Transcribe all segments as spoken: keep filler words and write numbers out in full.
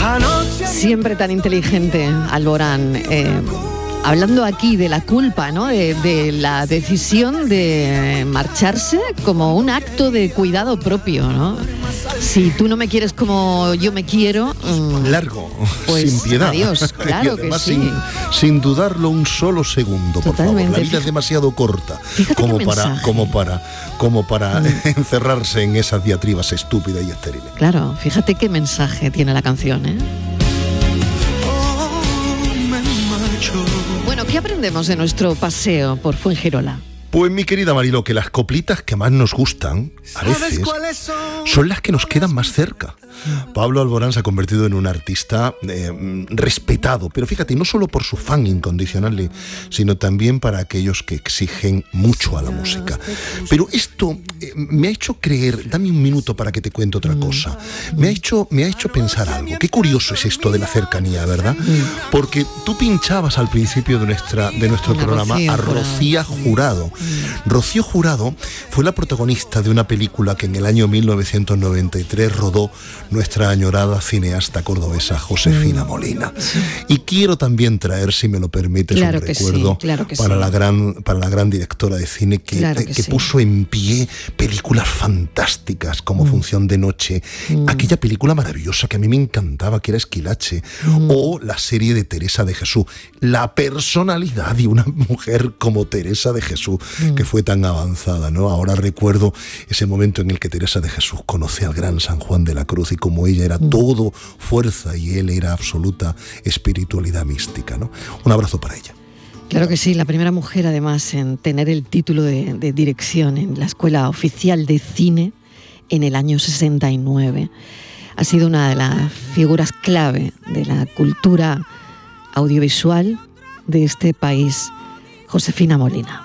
Siempre tan inteligente, Alborán. Eh, hablando aquí de la culpa, ¿no? De, de la decisión de marcharse como un acto de cuidado propio, ¿no? Si tú no me quieres como yo me quiero... Mmm, largo, pues, sin piedad. Adiós, claro que sí. Sin, sin dudarlo un solo segundo, por Totalmente. favor. La vida es demasiado corta como para, como para, como para mm. encerrarse en esas diatribas estúpidas y estériles. Claro, fíjate qué mensaje tiene la canción, ¿eh? Bueno, ¿qué aprendemos de nuestro paseo por Fuengirola? Pues mi querida Mariló, que las coplitas que más nos gustan, a veces, son las que nos quedan más cerca. Pablo Alborán se ha convertido en un artista eh, respetado, pero fíjate, no solo por su fan incondicional, sino también para aquellos que exigen mucho a la música. Pero esto eh, me ha hecho creer, dame un minuto para que te cuente otra cosa, me ha hecho, me ha hecho pensar algo. Qué curioso es esto de la cercanía, ¿verdad? Porque tú pinchabas al principio de, nuestra, de nuestro Una programa Rocío a Rocío Jurado. Rocío Jurado fue la protagonista de una película que en el año mil novecientos noventa y tres rodó nuestra añorada cineasta cordobesa Josefina mm. Molina. Sí. Y quiero también traer, si me lo permites, claro un recuerdo sí, claro para, sí. la gran, para la gran directora de cine que, claro que, que sí. puso en pie películas fantásticas como mm. Función de Noche, mm. aquella película maravillosa que a mí me encantaba, que era Esquilache, mm. o la serie de Teresa de Jesús. La personalidad de una mujer como Teresa de Jesús, mm. que fue tan avanzada, ¿no? Ahora recuerdo ese momento en el que Teresa de Jesús conoce al gran San Juan de la Cruz y como ella era mm. todo fuerza y él era absoluta espiritualidad mística, ¿no? Un abrazo para ella. Claro que sí, la primera mujer además en tener el título de, de dirección en la Escuela Oficial de Cine en el año sesenta y nueve. Ha sido una de las figuras clave de la cultura audiovisual de este país, Josefina Molina.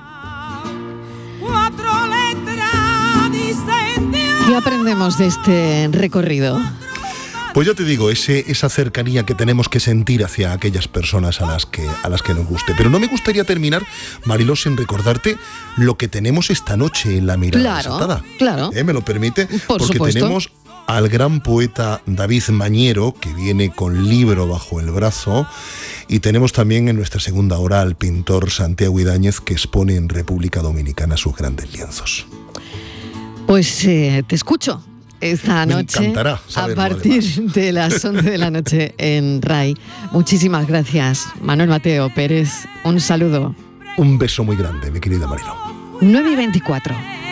¿Qué aprendemos de este recorrido? Pues yo te digo, ese, esa cercanía que tenemos que sentir hacia aquellas personas a las que, a las que nos guste. Pero no me gustaría terminar, Mariló, sin recordarte lo que tenemos esta noche en La Mirada claro, Desatada. Claro, ¿Eh? ¿Me lo permite? Por Porque supuesto. tenemos al gran poeta David Mañero, que viene con libro bajo el brazo, y tenemos también en nuestra segunda hora al pintor Santiago Ibáñez, que expone en República Dominicana sus grandes lienzos. Pues eh, te escucho esta Me noche encantará a partir además. de las once de la noche en R A I. Muchísimas gracias, Manuel Mateo Pérez. Un saludo. Un beso muy grande, mi querida Mariló. nueve y veinticuatro.